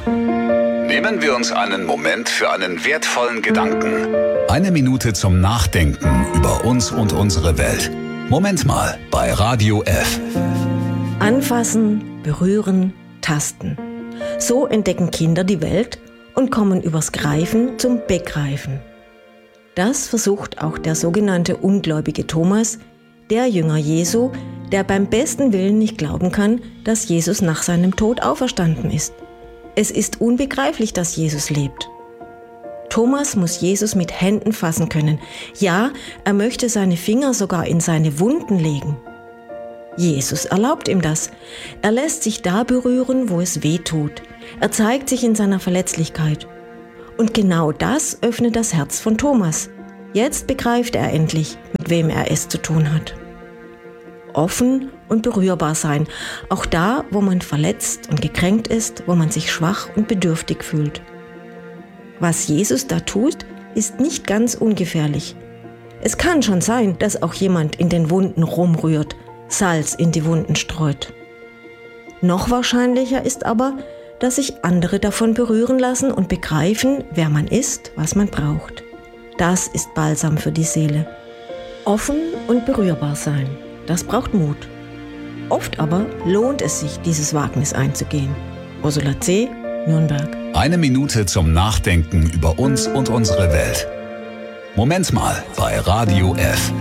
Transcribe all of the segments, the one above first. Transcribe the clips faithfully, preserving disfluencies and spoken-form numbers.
Nehmen wir uns einen Moment für einen wertvollen Gedanken. Eine Minute zum Nachdenken über uns und unsere Welt. Moment mal bei Radio F. Anfassen, berühren, tasten. So entdecken Kinder die Welt und kommen übers Greifen zum Begreifen. Das versucht auch der sogenannte ungläubige Thomas, der Jünger Jesu, der beim besten Willen nicht glauben kann, dass Jesus nach seinem Tod auferstanden ist. Es ist unbegreiflich, dass Jesus lebt. Thomas muss Jesus mit Händen fassen können. Ja, er möchte seine Finger sogar in seine Wunden legen. Jesus erlaubt ihm das. Er lässt sich da berühren, wo es weh tut. Er zeigt sich in seiner Verletzlichkeit. Und genau das öffnet das Herz von Thomas. Jetzt begreift er endlich, mit wem er es zu tun hat. Offen und berührbar sein, auch da, wo man verletzt und gekränkt ist, wo man sich schwach und bedürftig fühlt. Was Jesus da tut, ist nicht ganz ungefährlich. Es kann schon sein, dass auch jemand in den Wunden rumrührt, Salz in die Wunden streut. Noch wahrscheinlicher ist aber, dass sich andere davon berühren lassen und begreifen, wer man ist, was man braucht. Das ist Balsam für die Seele. Offen und berührbar sein, das braucht Mut. Oft aber lohnt es sich, dieses Wagnis einzugehen. Ursula C., Nürnberg. Eine Minute zum Nachdenken über uns und unsere Welt. Moment mal bei Radio F.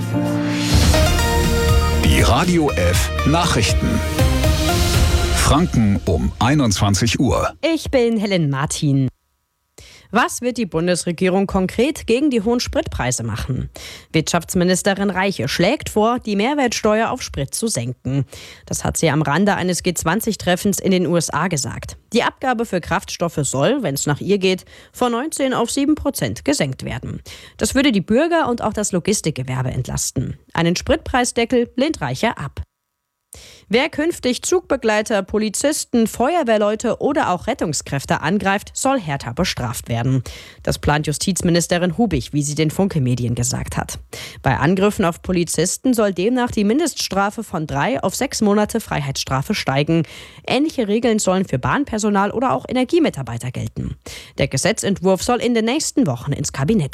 Die Radio F Nachrichten. Franken um einundzwanzig Uhr. Ich bin Helen Martin. Was wird die Bundesregierung konkret gegen die hohen Spritpreise machen? Wirtschaftsministerin Reiche schlägt vor, die Mehrwertsteuer auf Sprit zu senken. Das hat sie am Rande eines G zwanzig Treffens in den U S A gesagt. Die Abgabe für Kraftstoffe soll, wenn es nach ihr geht, von neunzehn auf sieben Prozent gesenkt werden. Das würde die Bürger und auch das Logistikgewerbe entlasten. Einen Spritpreisdeckel lehnt Reiche ab. Wer künftig Zugbegleiter, Polizisten, Feuerwehrleute oder auch Rettungskräfte angreift, soll härter bestraft werden. Das plant Justizministerin Hubig, wie sie den Funke-Medien gesagt hat. Bei Angriffen auf Polizisten soll demnach die Mindeststrafe von drei auf sechs Monate Freiheitsstrafe steigen. Ähnliche Regeln sollen für Bahnpersonal oder auch Energiemitarbeiter gelten. Der Gesetzentwurf soll in den nächsten Wochen ins Kabinett.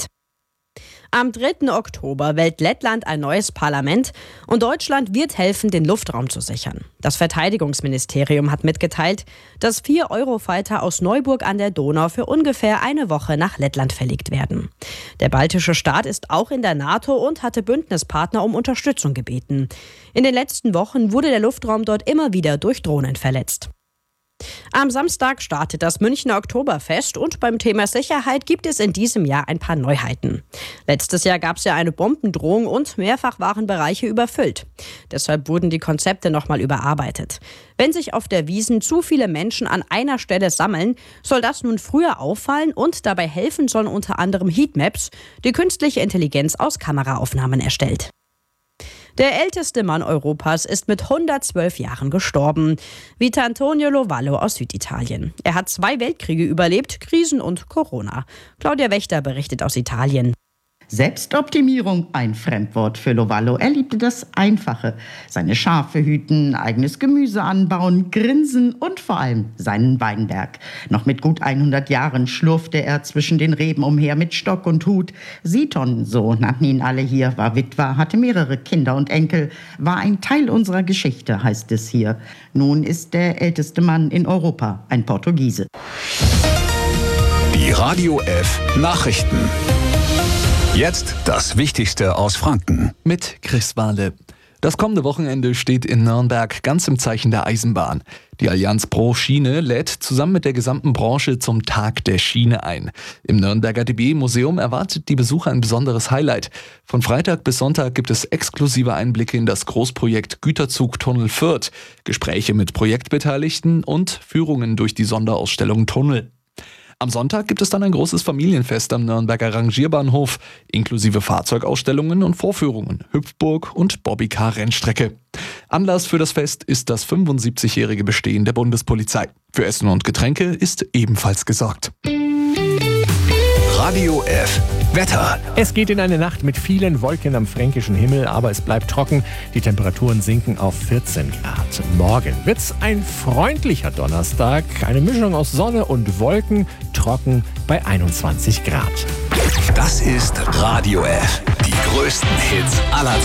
Am dritten Oktober wählt Lettland ein neues Parlament und Deutschland wird helfen, den Luftraum zu sichern. Das Verteidigungsministerium hat mitgeteilt, dass vier Eurofighter aus Neuburg an der Donau für ungefähr eine Woche nach Lettland verlegt werden. Der baltische Staat ist auch in der NATO und hatte Bündnispartner um Unterstützung gebeten. In den letzten Wochen wurde der Luftraum dort immer wieder durch Drohnen verletzt. Am Samstag startet das Münchner Oktoberfest und beim Thema Sicherheit gibt es in diesem Jahr ein paar Neuheiten. Letztes Jahr gab es ja eine Bombendrohung und mehrfach waren Bereiche überfüllt. Deshalb wurden die Konzepte nochmal überarbeitet. Wenn sich auf der Wiesn zu viele Menschen an einer Stelle sammeln, soll das nun früher auffallen und dabei helfen sollen unter anderem Heatmaps, die künstliche Intelligenz aus Kameraaufnahmen erstellt. Der älteste Mann Europas ist mit hundertzwölf Jahren gestorben. Vita Antonio Lovallo aus Süditalien. Er hat zwei Weltkriege überlebt, Krisen und Corona. Claudia Wächter berichtet aus Italien. Selbstoptimierung, ein Fremdwort für Lovallo. Er liebte das Einfache. Seine Schafe hüten, eigenes Gemüse anbauen, grinsen und vor allem seinen Weinberg. Noch mit gut hundert Jahren schlurfte er zwischen den Reben umher mit Stock und Hut. Siton, so nannten ihn alle hier, war Witwer, hatte mehrere Kinder und Enkel, war ein Teil unserer Geschichte, heißt es hier. Nun ist der älteste Mann in Europa ein Portugiese. Die Radio F Nachrichten. Jetzt das Wichtigste aus Franken. Mit Chris Wahle. Das kommende Wochenende steht in Nürnberg ganz im Zeichen der Eisenbahn. Die Allianz Pro Schiene lädt zusammen mit der gesamten Branche zum Tag der Schiene ein. Im Nürnberger D B Museum erwartet die Besucher ein besonderes Highlight. Von Freitag bis Sonntag gibt es exklusive Einblicke in das Großprojekt Güterzugtunnel Fürth, Gespräche mit Projektbeteiligten und Führungen durch die Sonderausstellung Tunnel. Am Sonntag gibt es dann ein großes Familienfest am Nürnberger Rangierbahnhof, inklusive Fahrzeugausstellungen und Vorführungen, Hüpfburg und Bobbycar-Rennstrecke. Anlass für das Fest ist das fünfundsiebzigjährige Bestehen der Bundespolizei. Für Essen und Getränke ist ebenfalls gesorgt. Radio F Wetter. Es geht in eine Nacht mit vielen Wolken am fränkischen Himmel, aber es bleibt trocken. Die Temperaturen sinken auf vierzehn Grad. Morgen wird's ein freundlicher Donnerstag. Eine Mischung aus Sonne und Wolken, trocken bei einundzwanzig Grad. Das ist Radio F. Die größten Hits aller Zeiten.